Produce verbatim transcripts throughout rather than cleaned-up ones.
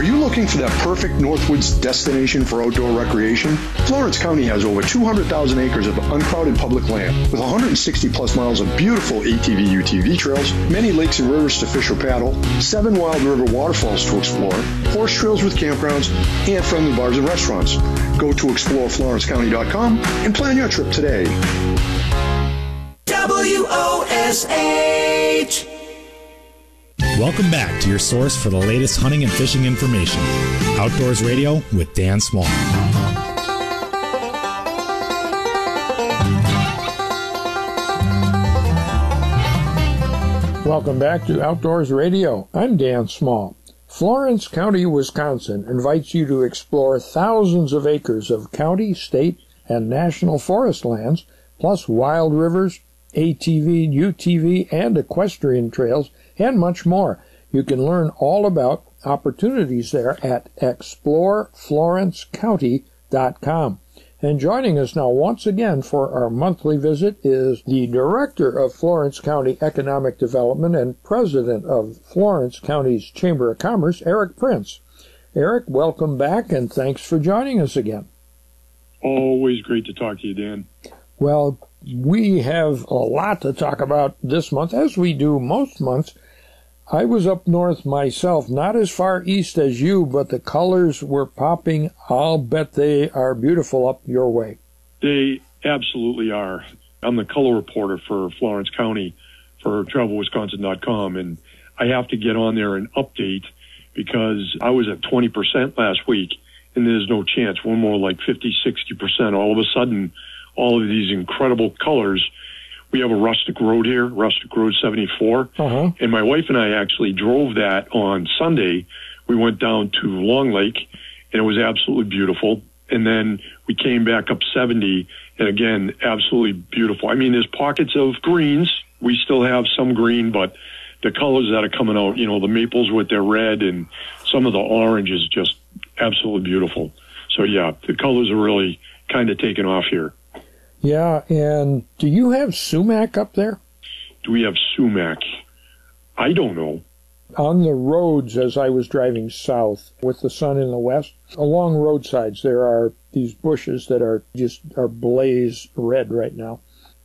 you looking for that perfect Northwoods destination for outdoor recreation? Florence County has over two hundred thousand acres of uncrowded public land with one hundred sixty plus miles of beautiful A T V U T V trails, many lakes and rivers to fish or paddle, seven wild river waterfalls to explore, horse trails with campgrounds, and friendly bars and restaurants. Go to explore florence county dot com and plan your trip today. W O S H. Welcome back to your source for the latest hunting and fishing information. Outdoors Radio with Dan Small. Welcome back to Outdoors Radio. I'm Dan Small. Florence County, Wisconsin invites you to explore thousands of acres of county, state, and national forest lands, plus wild rivers, A T V, U T V, and equestrian trails, and much more. You can learn all about opportunities there at explore florence county dot com. And joining us now once again for our monthly visit is the Director of Florence County Economic Development and President of Florence County's Chamber of Commerce, Eric Prince. Eric, welcome back, and thanks for joining us again. Always great to talk to you, Dan. Well, we have a lot to talk about this month, as we do most months. I was up north myself, not as far east as you, but the colors were popping. I'll bet they are beautiful up your way. They absolutely are. I'm the color reporter for Florence County for travel wisconsin dot com, and I have to get on there and update because I was at twenty percent last week, and there's no chance. We're more like fifty, sixty percent. All of a sudden, all of these incredible colors. We have a rustic road here, Rustic Road seventy-four, uh-huh. and my wife and I actually drove that on Sunday. We went down to Long Lake, and it was absolutely beautiful. And then we came back up seventy, and again, absolutely beautiful. I mean, there's pockets of greens. We still have some green, but the colors that are coming out, you know, the maples with their red and some of the orange is just absolutely beautiful. So, yeah, the colors are really kind of taking off here. Yeah, and do you have sumac up there? Do we have sumac? I don't know. On the roads, as I was driving south with the sun in the west, along roadsides there are these bushes that are just are blaze red right now.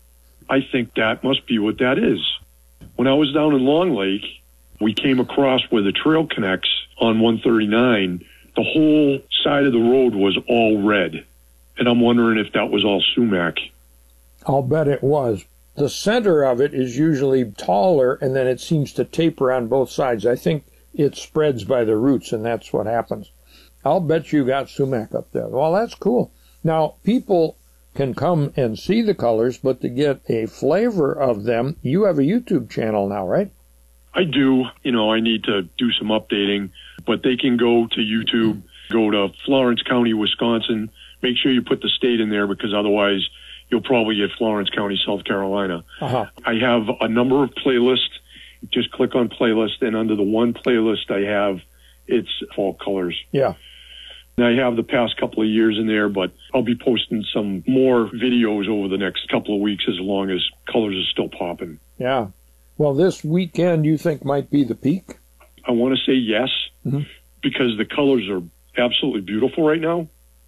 I think that must be what that is. When I was down in Long Lake, we came across where the trail connects on one thirty-nine. The whole side of the road was all red. And I'm wondering if that was all sumac. I'll bet it was. The center of it is usually taller, and then it seems to taper on both sides. I think it spreads by the roots, and that's what happens. I'll bet you got sumac up there. Well, that's cool. Now, people can come and see the colors, but to get a flavor of them, you have a YouTube channel now, right? I do. You know, I need to do some updating, but they can go to YouTube, go to Florence County, Wisconsin. Make sure you put the state in there because otherwise you'll probably get Florence County, South Carolina. Uh-huh. I have a number of playlists. Just click on playlist, and under the one playlist I have, it's fall colors. Yeah. And I have the past couple of years in there, but I'll be posting some more videos over the next couple of weeks as long as colors are still popping. Yeah. Well, this weekend you think might be the peak? I want to say yes, mm-hmm. because the colors are absolutely beautiful right now.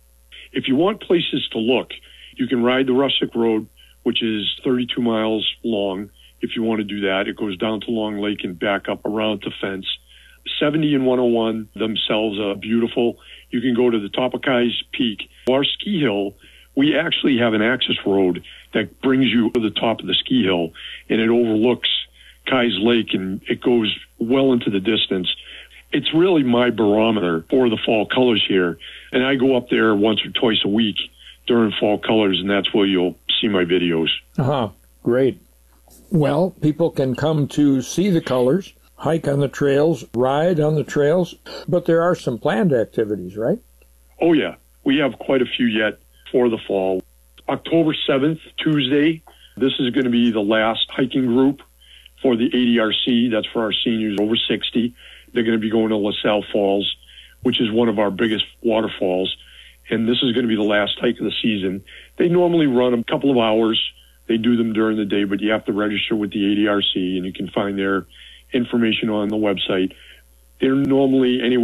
If you want places to look, you can ride the Rustic Road, which is thirty-two miles long. If you want to do that, it goes down to Long Lake and back up around to Fence. seventy and one oh one themselves are beautiful. You can go to the top of Kai's Peak. Our ski hill, we actually have an access road that brings you to the top of the ski hill, and it overlooks Kai's Lake, and it goes well into the distance. It's really my barometer for the fall colors here. And I go up there once or twice a week during fall colors, and that's where you'll see my videos. Uh-huh. Great. Well, people can come to see the colors, hike on the trails, ride on the trails, but there are some planned activities, right? Oh, yeah. We have quite a few yet for the fall. October seventh, Tuesday, this is going to be the last hiking group for the A D R C. That's for our seniors over sixty. They're going to be going to LaSalle Falls, which is one of our biggest waterfalls. And this is going to be the last hike of the season. They normally run a couple of hours. They do them during the day, but you have to register with the A D R C, and you can find their information on the website. They're normally anywhere